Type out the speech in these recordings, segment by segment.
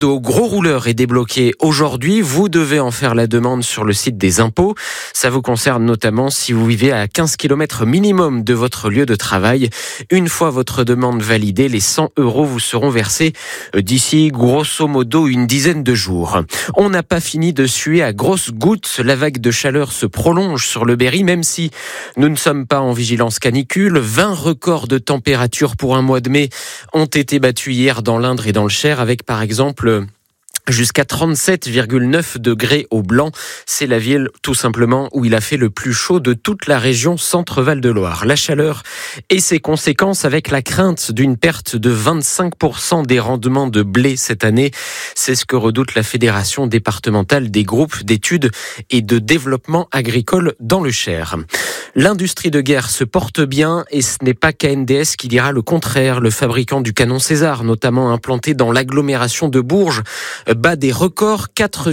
Au gros rouleur est débloqué aujourd'hui. Vous devez en faire la demande sur le site des impôts. Ça vous concerne notamment si vous vivez à 15 km minimum de votre lieu de travail. Une fois votre demande validée, les 100 € vous seront versés d'ici grosso modo une dizaine de jours. On n'a pas fini de suer à grosses gouttes. La vague de chaleur se prolonge sur le Berry, même si nous ne sommes pas en vigilance canicule. 20 records de température pour un mois de mai ont été battus hier dans l'Indre et dans le Cher, avec par exemple jusqu'à 37,9 degrés au Blanc. C'est la ville, tout simplement, où il a fait le plus chaud de toute la région Centre-Val de Loire. La chaleur et ses conséquences, avec la crainte d'une perte de 25% des rendements de blé cette année. C'est ce que redoute la Fédération départementale des groupes d'études et de développement agricole dans le Cher. L'industrie de guerre se porte bien et ce n'est pas KNDS qui dira le contraire. Le fabricant du canon César, notamment implanté dans l'agglomération de Bourges, bat des records.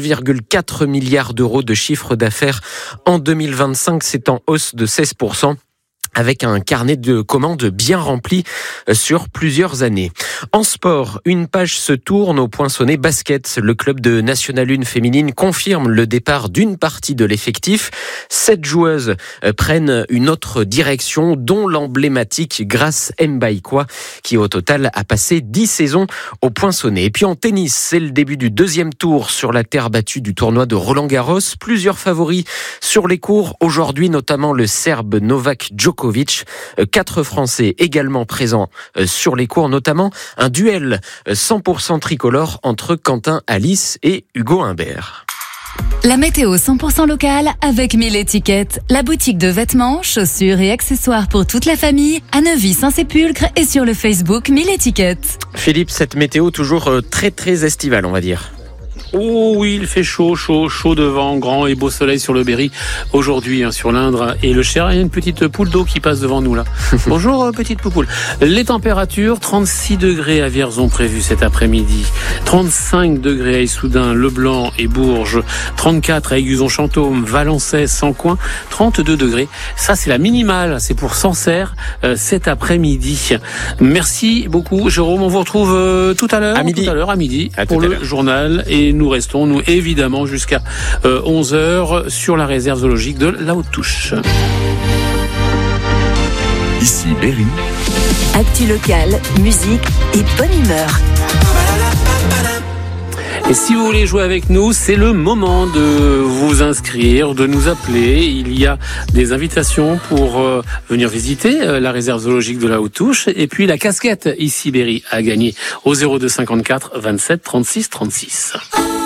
4,4 milliards d'euros de chiffre d'affaires en 2025, c'est en hausse de 16%. Avec un carnet de commandes bien rempli sur plusieurs années. En sport, une page se tourne au Poinçonnet Basket. Le club de National 1 féminine confirme le départ d'une partie de l'effectif. 7 joueuses prennent une autre direction, dont l'emblématique Grace Mbaïkwa, qui au total a passé 10 saisons au Poinçonnet. Et puis en tennis, c'est le début du deuxième tour sur la terre battue du tournoi de Roland-Garros. Plusieurs favoris sur les cours aujourd'hui, notamment le Serbe Novak Djokovic. 4 Français également présents sur les cours, notamment un duel 100% tricolore entre Quentin Alice et Hugo Humbert. La météo 100% locale avec 1000 étiquettes. La boutique de vêtements, chaussures et accessoires pour toute la famille à Neuvy-Saint-Sépulcre et sur le Facebook 1000 étiquettes. Philippe, cette météo toujours très très estivale, on va dire. Oh oui, il fait chaud de vent, grand et beau soleil sur le Berry aujourd'hui, sur l'Indre et le Cher. Il y a une petite poule d'eau qui passe devant nous là. Bonjour petite poupoule. Les températures, 36 degrés à Vierzon prévu cet après-midi, 35 degrés à Issoudun, Le Blanc et Bourges, 34 à Aiguzon-Chantôme, Valençay, Sancoin, 32 degrés. Ça c'est la minimale, c'est pour Sancerre cet après-midi. Merci beaucoup Jérôme, on vous retrouve tout à l'heure à midi pour le journal et nous restons, nous, évidemment, jusqu'à 11h sur la réserve zoologique de la Haute-Touche. Ici Berry. Actu locale, musique et bonne humeur. Et si vous voulez jouer avec nous, c'est le moment de vous inscrire, de nous appeler. Il y a des invitations pour venir visiter la réserve zoologique de la Haute-Touche. Et puis la casquette Ici Berry à gagner au 02 54 27 36 36.